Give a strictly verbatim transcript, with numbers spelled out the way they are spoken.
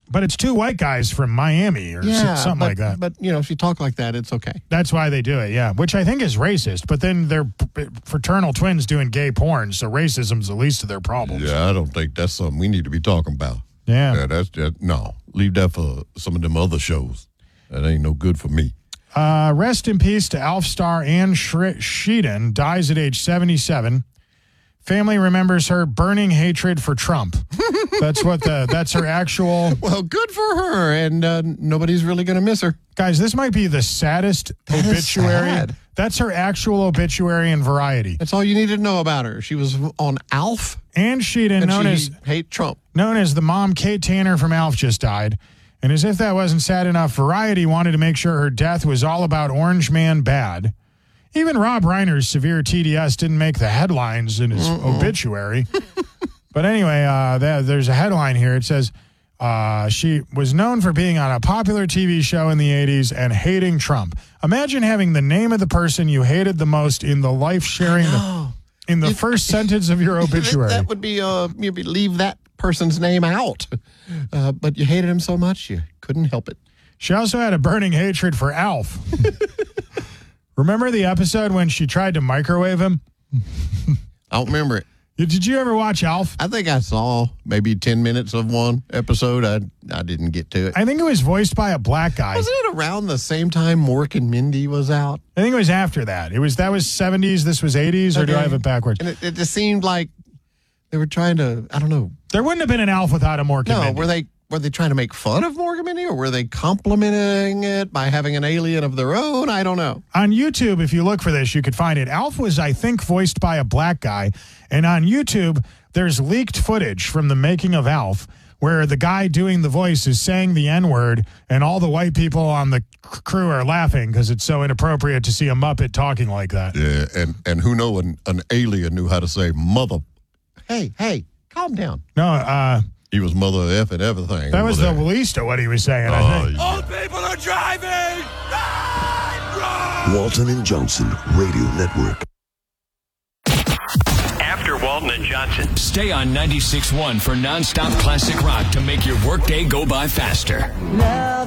But it's two white guys from Miami or Yeah, something but, like that. But, you know, if you talk like that, it's okay. That's why they do it, yeah, which I think is racist. But then they're p- fraternal twins doing gay porn, so racism's the least of their problems. Yeah, I don't think that's something we need to be talking about. Yeah. Yeah, that's just, no. Leave that for some of them other shows. That ain't no good for me. Uh, rest in peace to Alf star Anne Shre- Sheehan, dies at age seventy-seven. Family remembers her burning hatred for Trump. That's what the, that's her actual... Well, good for her, and uh, nobody's really going to miss her. Guys, this might be the saddest That is obituary. sad. That's her actual obituary in Variety. That's all you need to know about her. She was on Alf, Anne Sheehan, and known she as hate Trump. known as the mom Kate Tanner from Alf, just died. And as if that wasn't sad enough, Variety wanted to make sure her death was all about Orange Man bad. Even Rob Reiner's severe T D S didn't make the headlines in his Mm-mm. obituary. But anyway, uh, there, there's a headline here. It says, uh, she was known for being on a popular T V show in the eighties and hating Trump. Imagine having the name of the person you hated the most in the life sharing the, in the You- first sentence of your obituary. That would be, uh, maybe leave that person's name out. Uh, but you hated him so much, you couldn't help it. She also had a burning hatred for Alf. Remember the episode when she tried to microwave him? I don't remember it. Did you ever watch Alf? I think I saw maybe ten minutes of one episode. I I didn't get to it. I think it was voiced by a black guy. Wasn't it around the same time Mork and Mindy was out? I think it was after that. It was that was seventies, this was eighties, or do I have it backwards? And it, it just seemed like they were trying to, I don't know. There wouldn't have been an Alf without a Mork and No, Mindy. were they were they trying to make fun of Mork and Mindy, or were they complimenting it by having an alien of their own? I don't know. On YouTube, if you look for this, you could find it. Alf was, I think, voiced by a black guy. And on YouTube, there's leaked footage from the making of Alf where the guy doing the voice is saying the N-word, and all the white people on the c- crew are laughing because it's so inappropriate to see a Muppet talking like that. Yeah, and, and who know an, an alien knew how to say mother. Hey, hey, calm down. No, uh... He was mother F and everything. That was the there. least of what he was saying, Oh, I think. yeah. Old people are driving! Run! Run! Walton and Johnson Radio Network. After Walton and Johnson. Stay on ninety-six point one for nonstop classic rock to make your workday go by faster. Love